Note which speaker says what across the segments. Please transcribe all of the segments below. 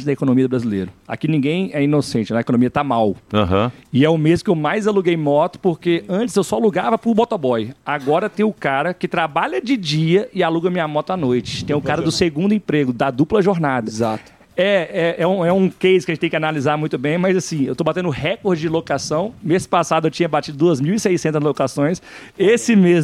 Speaker 1: da economia brasileira. Aqui ninguém é inocente, né? A economia tá mal.
Speaker 2: Uhum.
Speaker 1: E é o mês que eu mais aluguei moto, porque antes eu só alugava pro motoboy. Agora tem o cara que trabalha de dia e aluga minha moto à noite. Tem o cara do segundo emprego, da dupla jornada.
Speaker 3: Exato.
Speaker 1: É um case que a gente tem que analisar muito bem, mas assim, eu tô batendo recorde de locação. Mês passado eu tinha batido 2.600 locações. Esse mês,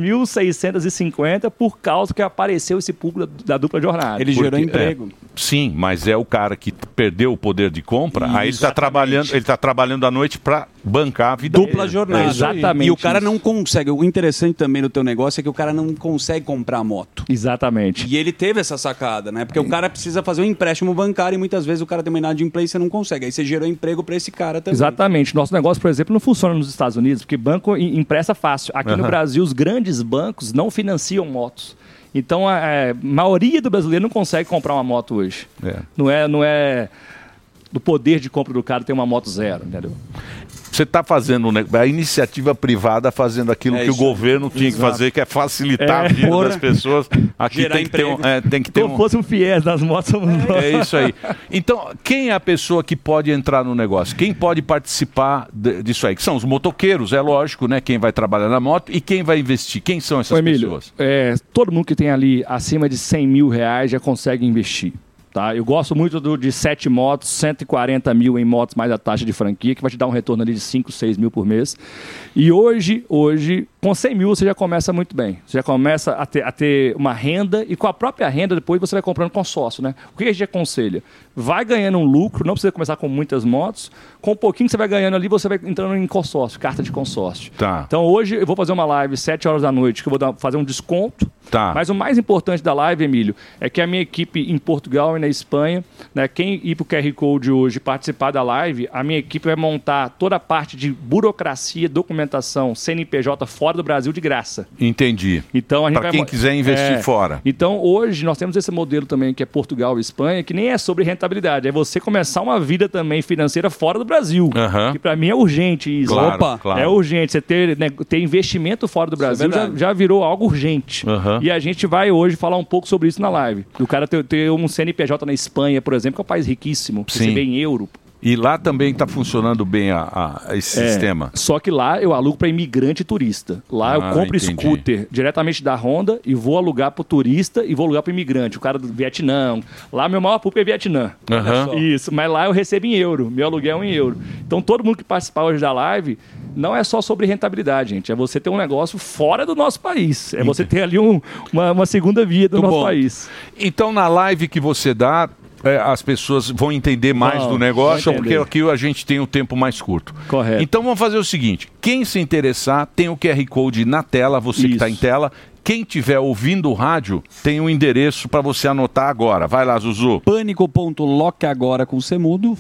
Speaker 1: 2.650, por causa que apareceu esse público da dupla jornada.
Speaker 3: Ele gerou emprego.
Speaker 2: Sim, mas é o cara que perdeu o poder de compra, aí ele tá trabalhando à noite para bancar a vida
Speaker 3: Dupla jornada.
Speaker 1: Exatamente.
Speaker 3: E o cara não consegue. O interessante também do teu negócio é que o cara não consegue comprar a moto.
Speaker 1: Exatamente.
Speaker 3: E ele teve essa sacada, né? Porque o cara precisa fazer um empréstimo bancário e muitas vezes o cara tem uma inadimplência e você não consegue. Aí você gerou emprego para esse cara também.
Speaker 1: Exatamente. Nosso negócio, por exemplo, não funciona nos Estados Unidos, porque banco empresta fácil. Aqui no Brasil, os grandes bancos não financiam motos. Então, a maioria do brasileiro não consegue comprar uma moto hoje. Não é do poder de compra do cara ter uma moto zero, entendeu?
Speaker 2: Você está fazendo a iniciativa privada fazendo aquilo que o governo tinha que fazer, que é facilitar a vida das pessoas. Aqui tem que ter
Speaker 1: Como fosse um FIES das motos, somos nós.
Speaker 2: É isso aí. Então, quem é a pessoa que pode entrar no negócio? Quem pode participar disso aí? Que são os motoqueiros, é lógico, né? Quem vai trabalhar na moto e quem vai investir. Quem são essas pessoas?
Speaker 1: Todo mundo que tem ali acima de R$100 mil já consegue investir. Tá? Eu gosto muito de 7 motos, 140 mil em motos mais a taxa de franquia, que vai te dar um retorno ali de 5, 6 mil por mês. E hoje, com 100 mil você já começa muito bem. Você já começa a ter uma renda e com a própria renda depois você vai comprando consórcio, né? O que a gente aconselha? Vai ganhando um lucro, não precisa começar com muitas motos. Com um pouquinho que você vai ganhando ali, você vai entrando em consórcio, carta de consórcio.
Speaker 2: Tá.
Speaker 1: Então hoje eu vou fazer uma live 7 horas da noite, que eu vou fazer um desconto.
Speaker 2: Tá.
Speaker 1: Mas o mais importante da live, Emílio, é que a minha equipe em Portugal e na Espanha, né, quem ir para o QR Code hoje participar da live, a minha equipe vai montar toda a parte de burocracia, documentação, CNPJ fora do Brasil de graça.
Speaker 2: Entendi.
Speaker 1: Então,
Speaker 2: para quem quiser investir fora.
Speaker 1: Então, hoje, nós temos esse modelo também, que é Portugal e Espanha, que nem é sobre rentabilidade, é você começar uma vida também financeira fora do Brasil. Que para mim é urgente isso.
Speaker 2: Claro.
Speaker 1: É urgente. Você ter investimento fora do Brasil já virou algo urgente. E a gente vai hoje falar um pouco sobre isso na live. O cara ter um CNPJ na Espanha, por exemplo, que é um país riquíssimo, receber em euro.
Speaker 2: E lá também está funcionando bem esse sistema.
Speaker 1: Só que lá eu alugo para imigrante e turista. Lá eu compro scooter diretamente da Honda e vou alugar para o turista e vou alugar para o imigrante. O cara do Vietnã. Lá meu maior público é Vietnã. Isso, mas lá eu recebo em euro. Meu aluguel é em euro. Então todo mundo que participar hoje da live não é só sobre rentabilidade, gente. É você ter um negócio fora do nosso país. É você ter ali uma segunda via do nosso país.
Speaker 2: Então na live que você dá, as pessoas vão entender mais do negócio, porque aqui a gente tem o tempo mais curto.
Speaker 1: Correto.
Speaker 2: Então vamos fazer o seguinte, quem se interessar, tem o QR Code na tela, você que está em tela. Quem estiver ouvindo o rádio, tem um endereço para você anotar agora. Vai lá, Zuzu.
Speaker 3: Pânico.locagora com semudo,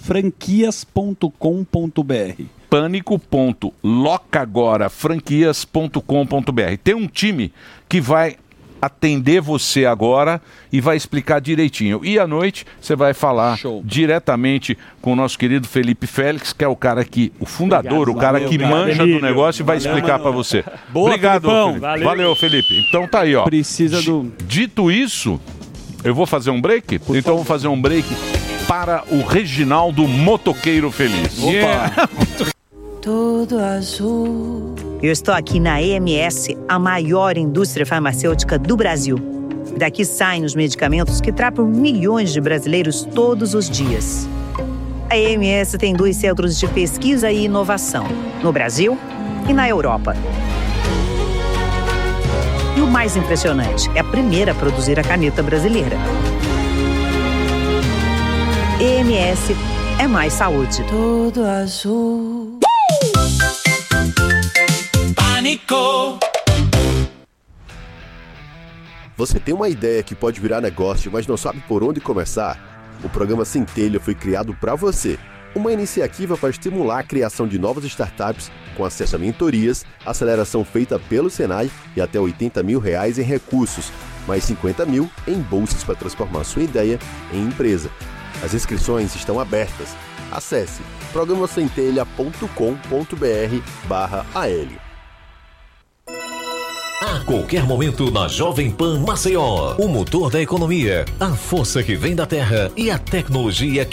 Speaker 3: franquias.com.br.
Speaker 2: Pânico.locagorafranquias.com.br. Tem um time que vai atender você agora e vai explicar direitinho. E à noite você vai falar diretamente com o nosso querido Felipe Félix, que é o cara o fundador, o cara que manja do negócio e vai explicar para você. Obrigado, Felipe. Valeu, Felipe. Então tá aí, ó. Dito isso, eu vou fazer um break? Então eu vou fazer um break para o Reginaldo Motoqueiro Feliz.
Speaker 4: Todo azul.
Speaker 5: Eu estou aqui na EMS, a maior indústria farmacêutica do Brasil. Daqui saem os medicamentos que tratam milhões de brasileiros todos os dias. A EMS tem 2 centros de pesquisa e inovação, no Brasil e na Europa. E o mais impressionante, é a primeira a produzir a caneta brasileira. EMS é mais saúde.
Speaker 4: Todo azul. Pânico.
Speaker 6: Você tem uma ideia que pode virar negócio, mas não sabe por onde começar? O programa Centelha foi criado para você. Uma iniciativa para estimular a criação de novas startups com acesso a mentorias, aceleração feita pelo Senai e até R$80 mil em recursos, mais 50 mil em bolsas para transformar sua ideia em empresa. As inscrições estão abertas. Acesse programacentelha.com.br/AL.
Speaker 7: A qualquer momento na Jovem Pan Maceió, o motor da economia, a força que vem da terra e a tecnologia